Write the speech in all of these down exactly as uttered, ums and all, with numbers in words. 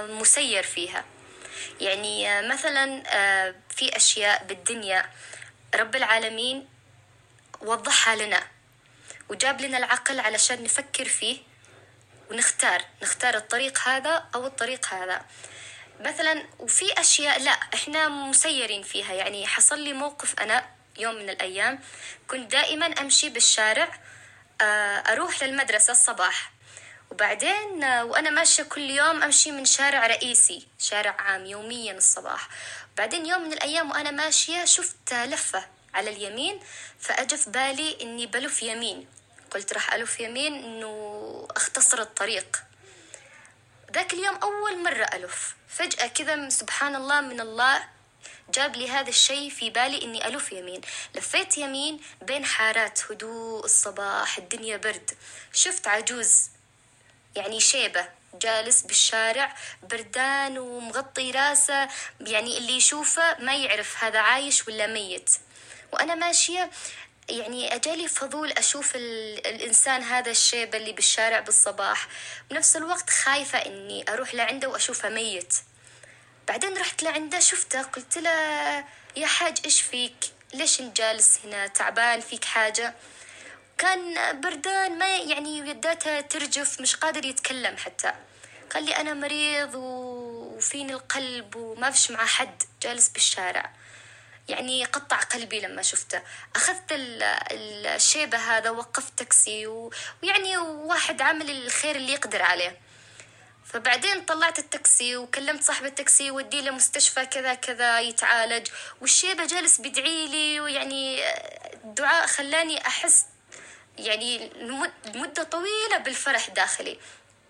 مسير فيها. يعني مثلا في أشياء بالدنيا رب العالمين وضحها لنا وجاب لنا العقل علشان نفكر فيه ونختار نختار الطريق هذا أو الطريق هذا مثلا. وفي أشياء لا إحنا مسيرين فيها. يعني حصل لي موقف أنا يوم من الأيام كنت دائما أمشي بالشارع أروح للمدرسة الصباح، وبعدين وأنا ماشية كل يوم أمشي من شارع رئيسي شارع عام يوميا الصباح. بعدين يوم من الأيام وأنا ماشية شفت لفة على اليمين، فأجى في بالي إني بلف يمين، قلت راح ألف يمين إنه أختصر الطريق. ذاك اليوم أول مرة ألف، فجأة كذا سبحان الله من الله جاب لي هذا الشيء في بالي إني ألف يمين. لفيت يمين بين حارات، هدوء الصباح، الدنيا برد. شفت عجوز يعني شيبة جالس بالشارع بردان ومغطي راسه، يعني اللي يشوفه ما يعرف هذا عايش ولا ميت. وأنا ماشية يعني أجالي فضول أشوف الإنسان هذا الشيبة اللي بالشارع بالصباح، بنفس الوقت خايفة إني أروح لعنده وأشوفه ميت. بعدين رحت لعنده شفته، قلت له يا حاج إيش فيك؟ ليش انت جالس هنا؟ تعبان؟ فيك حاجة؟ كان بردان، ما يعني يداته ترجف، مش قادر يتكلم حتى. قال لي أنا مريض وفيني القلب وما فيش مع حد، جالس بالشارع. يعني قطع قلبي لما شفته. أخذت الشيبة هذا ووقفت تاكسي و... ويعني واحد عمل الخير اللي يقدر عليه. فبعدين طلعت التاكسي وكلمت صاحب التاكسي ودي له مستشفى كذا كذا يتعالج، والشيبة جالس بدعي لي، ويعني الدعاء خلاني أحس يعني لمدة طويلة بالفرح داخلي.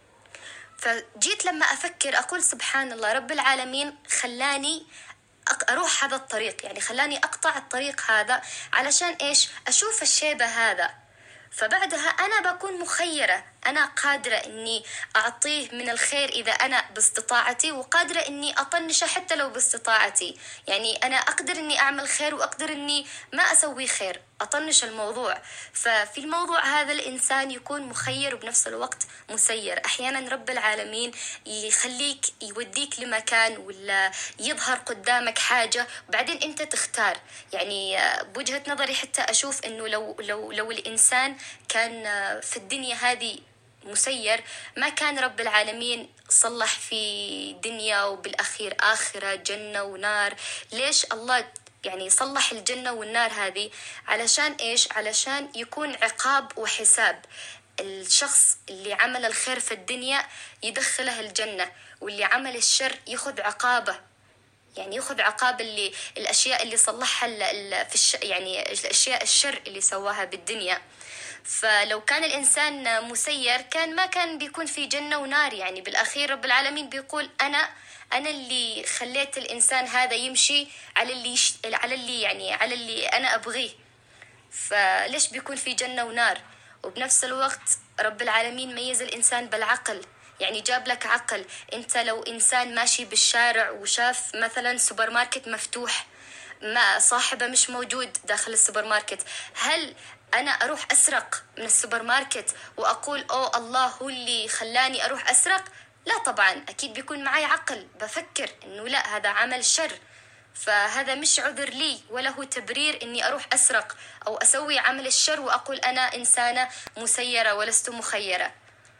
فجيت لما أفكر أقول سبحان الله، رب العالمين خلاني أروح هذا الطريق، يعني خلاني أقطع الطريق هذا علشان إيش؟ أشوف الشيبة هذا. فبعدها أنا بكون مخيرة، أنا قادرة إني أعطيه من الخير إذا أنا باستطاعتي، وقادرة إني أطنشه حتى لو باستطاعتي. يعني أنا أقدر إني أعمل خير وأقدر إني ما أسوي خير، أطنش الموضوع. ففي الموضوع هذا الإنسان يكون مخير وبنفس الوقت مسير. أحيانا رب العالمين يخليك يوديك لمكان ولا يظهر قدامك حاجة بعدين أنت تختار. يعني بوجهة نظري حتى أشوف إنه لو لو لو الإنسان كان في الدنيا هذه مسير، ما كان رب العالمين صلح في دنيا وبالأخير آخرة جنة ونار. ليش الله يعني صلح الجنة والنار هذه؟ علشان إيش؟ علشان يكون عقاب وحساب. الشخص اللي عمل الخير في الدنيا يدخله الجنة، واللي عمل الشر يأخذ عقابه، يعني يأخذ عقاب اللي الأشياء اللي صلحها في الش يعني الأشياء الشر اللي سواها بالدنيا. فلو كان الإنسان مسير كان ما كان بيكون في جنة ونار. يعني بالأخير رب العالمين بيقول أنا أنا اللي خليت الإنسان هذا يمشي على اللي يش... على اللي يعني على اللي أنا أبغيه، فليش بيكون في جنة ونار؟ وبنفس الوقت رب العالمين ميز الإنسان بالعقل، يعني جاب لك عقل. أنت لو إنسان ماشي بالشارع وشاف مثلا سوبر ماركت مفتوح، ما صاحبه مش موجود داخل السوبر ماركت، هل أنا أروح أسرق من السوبر ماركت وأقول أوه الله هو اللي خلاني أروح أسرق؟ لا طبعا، أكيد بيكون معي عقل، بفكر إنه لا هذا عمل شر، فهذا مش عذر لي ولا هو تبرير إني أروح أسرق أو أسوي عمل الشر وأقول أنا إنسانة مسيرة ولست مخيرة.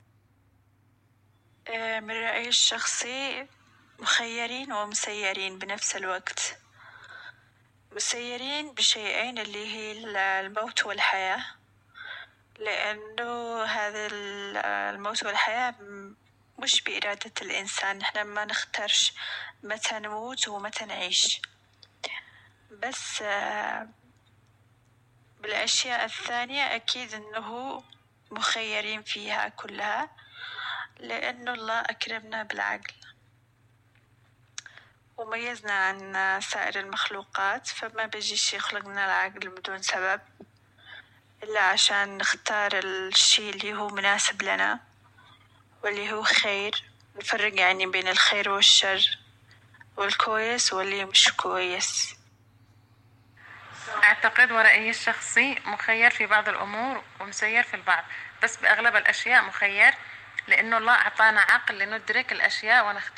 من رأيي الشخصي مخيرين ومسيرين بنفس الوقت. مسيرين بشيئين اللي هي الموت والحياة، لأنه هذا الموت والحياة مش بإرادة الإنسان، نحن ما نختارش متى نموت ومتى نعيش. بس بالأشياء الثانية أكيد أنه مخيرين فيها كلها، لأنه الله أكرمنا بالعقل وميزنا عن سائر المخلوقات، فما بيجيش يخلقنا العقل بدون سبب إلا عشان نختار الشيء اللي هو مناسب لنا واللي هو خير، نفرق يعني بين الخير والشر والكويس واللي مش كويس. أعتقد ورأيي الشخصي مخير في بعض الأمور ومسير في البعض، بس بأغلب الأشياء مخير، لأنه الله أعطانا عقل لندرك الأشياء ونختار